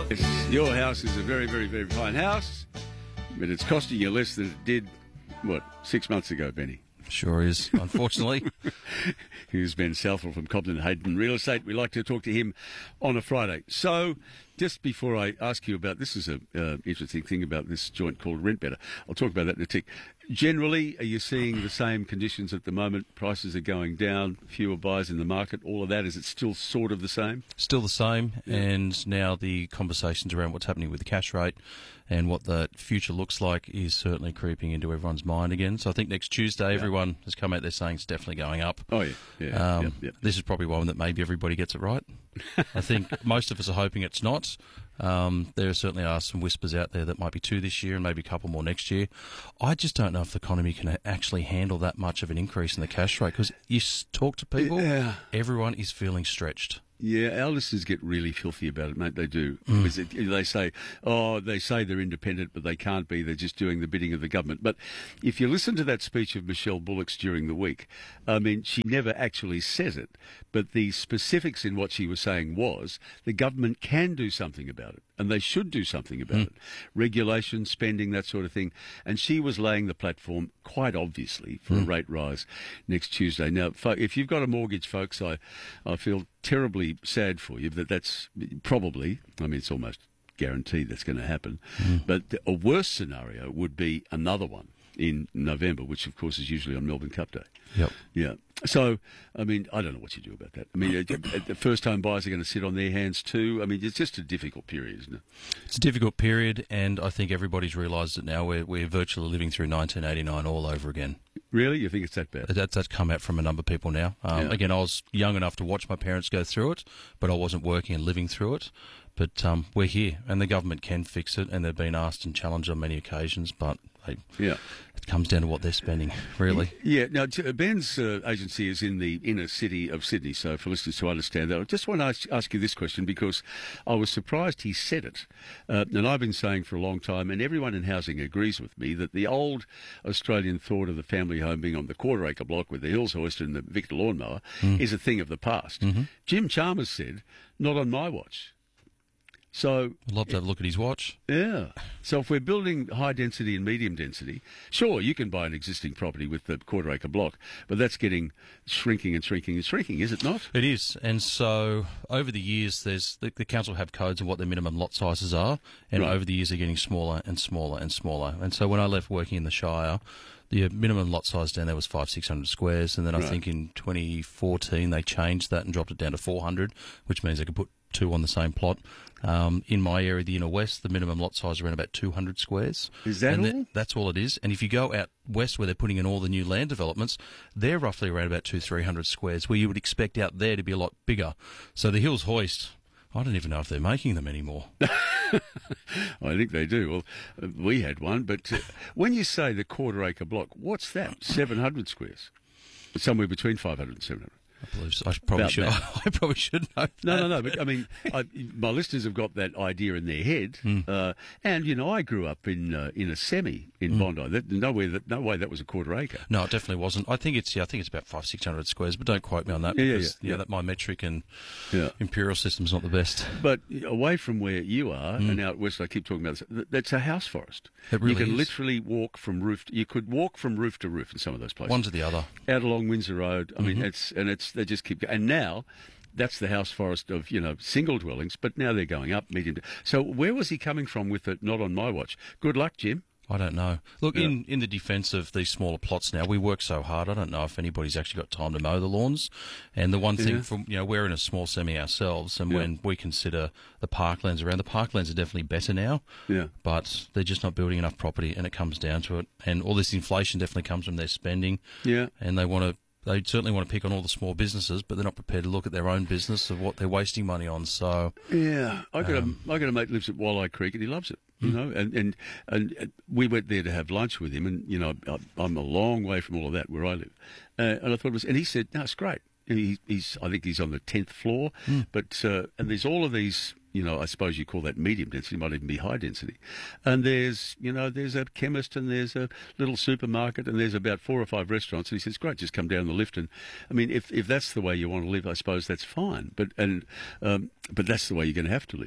Your house is a very, very, very fine house, but it's costing you less than it did, 6 months ago, Benny? Sure is, unfortunately. Here's Ben Southwell from Cobden Hayden Real Estate. We like to talk to him on a Friday. So, just before I ask you about, this is an interesting thing about this joint called Rent Better. I'll talk about that in a tick. Generally, are you seeing the same conditions at the moment? Prices are going down, fewer buyers in the market, all of that. Is it still sort of the same? Still the same, and now the conversations around what's happening with the cash rate and what the future looks like is certainly creeping into everyone's mind again. So I think next Tuesday, everyone has come out there saying it's definitely going up. Oh, yeah. This is probably one that maybe everybody gets it right. I think most of us are hoping it's not. There certainly are some whispers out there that might be 2 this year and maybe a couple more next year. I just don't know if the economy can actually handle that much of an increase in the cash rate, because you talk to people, everyone is feeling stretched. Yeah, our listeners get really filthy about it, mate. They do. Because they say, they're independent, but they can't be. They're just doing the bidding of the government. But if you listen to that speech of Michelle Bullock's during the week, I mean, she never actually says it, but the specifics in what she was saying was the government can do something about it, and they should do something about it. Regulation, spending, that sort of thing. And she was laying the platform, quite obviously, for a rate rise next Tuesday. Now, if you've got a mortgage, folks, I feel terribly sad for you, but that's probably, I mean, it's almost guaranteed that's going to happen. But a worse scenario would be another one in November, which, of course, is usually on Melbourne Cup Day. Yep. Yeah. So, I mean, I don't know what you do about that. I mean, the first-time buyers are going to sit on their hands too. I mean, it's just a difficult period, isn't it? It's a difficult period, and I think everybody's realised it now. We're virtually living through 1989 all over again. Really? You think it's that bad? That's come out from a number of people now. Again, I was young enough to watch my parents go through it, but I wasn't working and living through it. But we're here, and the government can fix it, and they've been asked and challenged on many occasions, but it comes down to what they're spending, really. Yeah. Now, Ben's agency is in the inner city of Sydney, so for listeners to understand that, I just want to ask you this question, because I was surprised he said it. And I've been saying for a long time, and everyone in housing agrees with me, that the old Australian thought of the family home being on the quarter-acre block with the hills hoist and the Victor lawnmower is a thing of the past. Jim Chalmers said, not on my watch. So I'd love to have a look at his watch. Yeah. So if we're building high density and medium density, sure, you can buy an existing property with the quarter-acre block, but that's getting shrinking and shrinking and shrinking, is it not? It is. And so over the years, the council have codes of what their minimum lot sizes are, and over the years they're getting smaller and smaller and smaller. And so when I left working in the Shire, the minimum lot size down there was 500-600 squares, and then I think in 2014 they changed that and dropped it down to 400, which means they could put two on the same plot. In my area, the inner west, the minimum lot size is around about 200 squares. Is that all? That's all it is. And if you go out west where they're putting in all the new land developments, they're roughly around about 200-300 squares, where you would expect out there to be a lot bigger. So the Hills Hoist, I don't even know if they're making them anymore. I think they do. Well, we had one, but when you say the quarter-acre block, what's that? 700 squares? Somewhere between 500 and 700. I believe so. I probably should know. No. But I mean, my listeners have got that idea in their head, and I grew up in a semi in Bondi. No way that was a quarter acre. No, it definitely wasn't. I think it's about 500-600 squares, but don't quote me on that. Because, that my metric and imperial system's not the best. But away from where you are and out west, I keep talking about this. That's a house forest. It really you can is. Literally walk from roof. You could walk from roof to roof in some of those places. One to the other. Out along Windsor Road. I mean, they just keep going. And now, that's the house forest of, single dwellings, but now they're going up, medium. So where was he coming from with it, not on my watch? Good luck, Jim. I don't know. Look, in the defence of these smaller plots now, we work so hard, I don't know if anybody's actually got time to mow the lawns. And the one thing, we're in a small semi ourselves, and when we consider the parklands around, the parklands are definitely better now, but they're just not building enough property, and it comes down to it. And all this inflation definitely comes from their spending, and they certainly want to pick on all the small businesses, but they're not prepared to look at their own business of what they're wasting money on. So I got a mate who lives at Walleye Creek, and he loves it. And we went there to have lunch with him, and I'm a long way from all of that where I live, and I thought it was, and he said, "No, it's great." I think he's on the 10th floor, but and there's all of these. I suppose you call that medium density, might even be high density. And there's a chemist, and there's a little supermarket, and there's about 4 or 5 restaurants. And he says, great, just come down the lift. And I mean, if that's the way you want to live, I suppose that's fine. But that's the way you're going to have to live.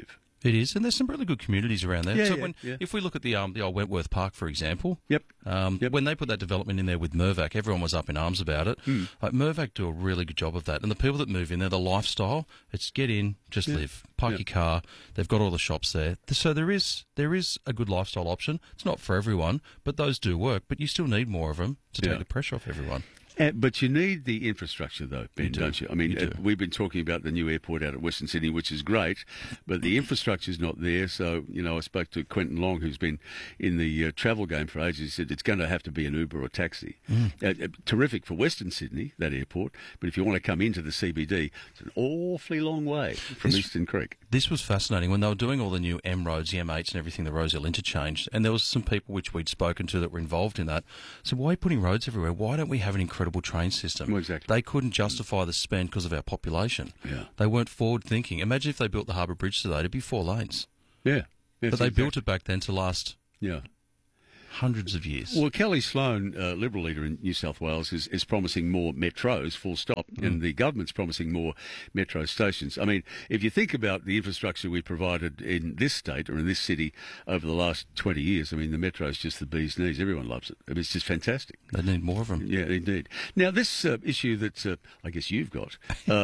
It is, and there's some really good communities around there. Yeah, so yeah. if we look at the old Wentworth Park, for example, Yep. When they put that development in there with Mirvac, everyone was up in arms about it. Like Mirvac do a really good job of that, and the people that move in there, the lifestyle, it's get in, just live, park your car. They've got all the shops there, so there is a good lifestyle option. It's not for everyone, but those do work. But you still need more of them to take the pressure off everyone. But you need the infrastructure, though, Ben, don't you? I mean, we've been talking about the new airport out at Western Sydney, which is great, but the infrastructure's not there. So, I spoke to Quentin Long, who's been in the travel game for ages. He said it's going to have to be an Uber or taxi. Terrific for Western Sydney, that airport, but if you want to come into the CBD, it's an awfully long way from Eastern Creek. This was fascinating when they were doing all the new M roads, the M8s and everything, the Rosehill interchange, and there was some people which we'd spoken to that were involved in that. So why are you putting roads everywhere? Why don't we have an incredible train system? Well, exactly. They couldn't justify the spend because of our population. Yeah. They weren't forward thinking. Imagine if they built the Harbour Bridge today, it'd be 4 lanes. Yeah. But they built it back then to last hundreds of years. Well, Kelly Sloan, Liberal leader in New South Wales, is promising more metros, full stop, and the government's promising more metro stations. I mean, if you think about the infrastructure we provided in this state or in this city over the last 20 years, I mean, the metro's just the bee's knees. Everyone loves it. I mean, it's just fantastic. They need more of them. Yeah, indeed. Now, this issue that I guess you've got,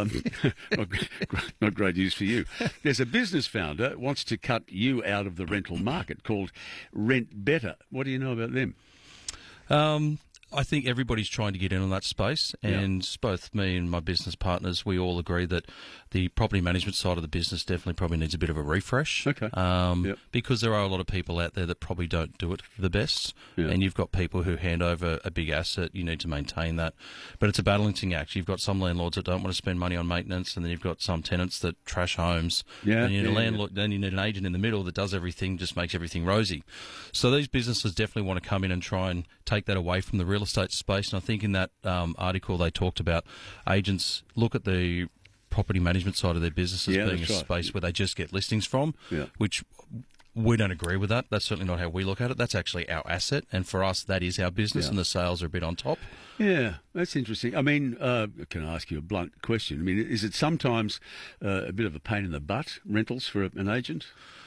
not great news for you. There's a business founder wants to cut you out of the rental market called Rent Better. What do you know about them? I think everybody's trying to get in on that space, and both me and my business partners, we all agree that the property management side of the business definitely probably needs a bit of a refresh. Okay. Because there are a lot of people out there that probably don't do it the best, and you've got people who hand over a big asset. You need to maintain that, but it's a balancing act. You've got some landlords that don't want to spend money on maintenance, and then you've got some tenants that trash homes. And you need a landlord. Then you need an agent in the middle that does everything, just makes everything rosy. So these businesses definitely want to come in and try and take that away from the real estate space. And I think in that article they talked about agents look at the property management side of their business as being a space where they just get listings from, which we don't agree with that. That's certainly not how we look at it. That's actually our asset, and for us, that is our business, and the sales are a bit on top. Yeah, that's interesting. I mean, can I ask you a blunt question? I mean, is it sometimes a bit of a pain in the butt, rentals for an agent?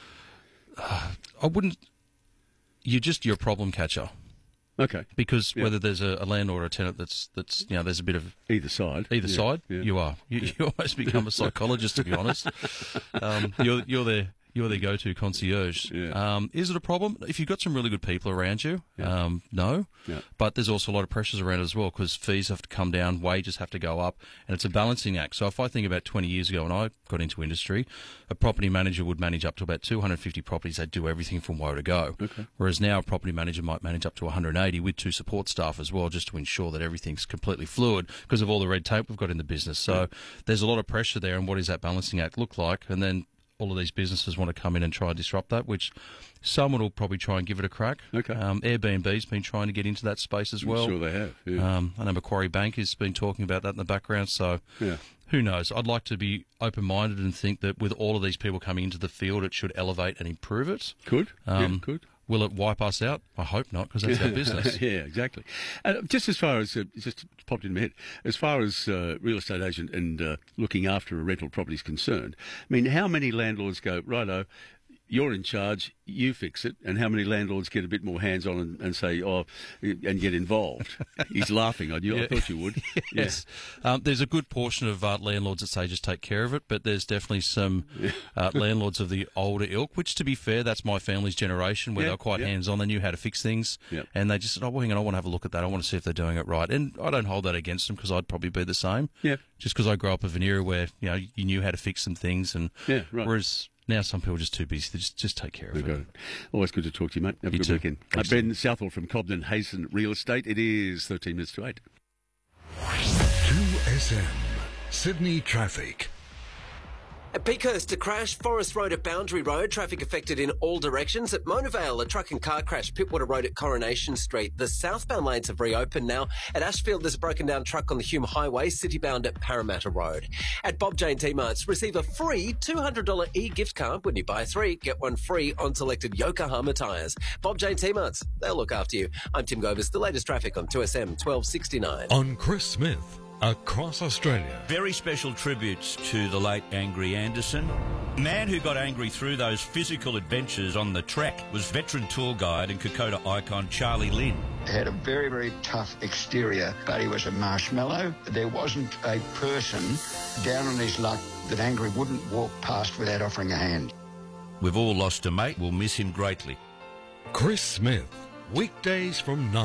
I wouldn't. You're a problem catcher. Okay. Because whether there's a landlord or a tenant that's there's a bit of either side. You are. You almost become a psychologist, to be honest. You're their go-to concierge. Is it a problem? If you've got some really good people around you, no. But there's also a lot of pressures around it as well, because fees have to come down, wages have to go up, and it's a balancing act. So if I think about 20 years ago when I got into industry, a property manager would manage up to about 250 properties. They'd do everything from woe to go. Okay. Whereas now a property manager might manage up to 180 with 2 support staff as well, just to ensure that everything's completely fluid because of all the red tape we've got in the business. So there's a lot of pressure there, and what does that balancing act look like? And then all of these businesses want to come in and try and disrupt that, which someone will probably try and give it a crack. Okay. Airbnb's been trying to get into that space as well. I'm sure they have. Yeah. I know Macquarie Bank has been talking about that in the background, so who knows? I'd like to be open-minded and think that with all of these people coming into the field, it should elevate and improve it. Could. Could. Will it wipe us out? I hope not, because that's our business. Yeah, exactly. Just as far as, just popped in my head, as far as real estate agent and looking after a rental property is concerned, I mean, how many landlords go, righto, you're in charge, you fix it, and how many landlords get a bit more hands-on and say, and get involved? He's laughing on you. I thought you would. Yes. There's a good portion of landlords that say just take care of it, but there's definitely some landlords of the older ilk, which, to be fair, that's my family's generation, where they're quite hands-on. They knew how to fix things, and they just said, hang on, I want to have a look at that. I want to see if they're doing it right. And I don't hold that against them, because I'd probably be the same. Yeah. Just because I grew up of an era where, you knew how to fix some things, and whereas now some people are just too busy to just take care of it. Always good to talk to you, mate. Have a good weekend. Ben Southall from Cobden Hazen Real Estate. It is 13 minutes to 8. 2SM Sydney Traffic. At Peakhurst, a crash. Forest Road at Boundary Road. Traffic affected in all directions. At Mona Vale, a truck and car crash. Pittwater Road at Coronation Street. The southbound lanes have reopened now. At Ashfield, there's a broken down truck on the Hume Highway. Citybound at Parramatta Road. At Bob Jane T-Marts, receive a free $200 e-gift card when you buy 3. Get 1 free on selected Yokohama tyres. Bob Jane T-Marts, they'll look after you. I'm Tim Govers. The latest traffic on 2SM 1269. On Chris Smith across Australia. Very special tributes to the late Angry Anderson. The man who got angry through those physical adventures on the track was veteran tour guide and Kokoda icon Charlie Lynn. He had a very, very tough exterior, but he was a marshmallow. There wasn't a person down on his luck that Angry wouldn't walk past without offering a hand. We've all lost a mate. We'll miss him greatly. Chris Smith, weekdays from 9.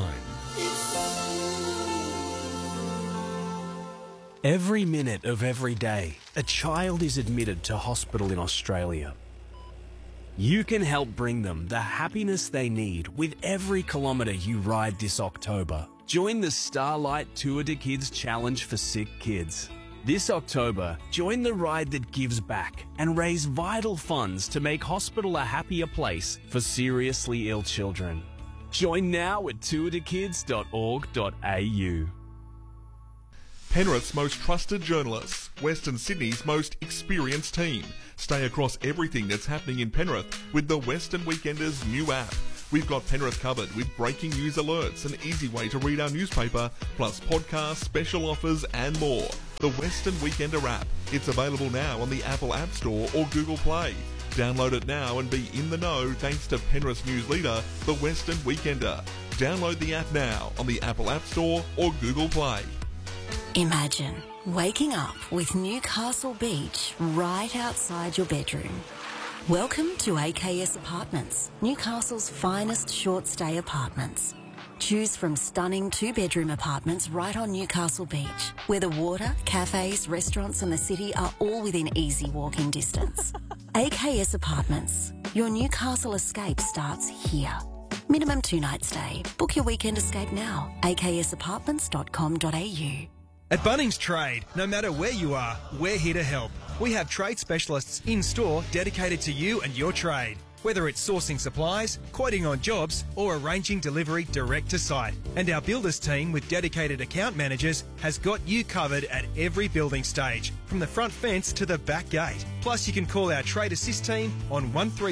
Every minute of every day, a child is admitted to hospital in Australia. You can help bring them the happiness they need with every kilometre you ride this October. Join the Starlight Tour de Kids Challenge for Sick Kids. This October, join the ride that gives back and raise vital funds to make hospital a happier place for seriously ill children. Join now at tourdekids.org.au. Penrith's most trusted journalists, Western Sydney's most experienced team. Stay across everything that's happening in Penrith with the Western Weekenders new app. We've got Penrith covered with breaking news alerts, an easy way to read our newspaper, plus podcasts, special offers and more. The Western Weekender app. It's available now on the Apple App Store or Google Play. Download it now and be in the know thanks to Penrith's news leader, the Western Weekender. Download the app now on the Apple App Store or Google Play. Imagine waking up with Newcastle Beach right outside your bedroom. Welcome to AKS Apartments, Newcastle's finest short-stay apartments. Choose from stunning 2-bedroom apartments right on Newcastle Beach, where the water, cafes, restaurants and the city are all within easy walking distance. AKS Apartments, your Newcastle escape starts here. Minimum 2-night stay. Book your weekend escape now. aksapartments.com.au. At Bunnings Trade, no matter where you are, we're here to help. We have trade specialists in-store dedicated to you and your trade. Whether it's sourcing supplies, quoting on jobs, or arranging delivery direct to site. And our builders team with dedicated account managers has got you covered at every building stage, from the front fence to the back gate. Plus, you can call our Trade Assist team on 13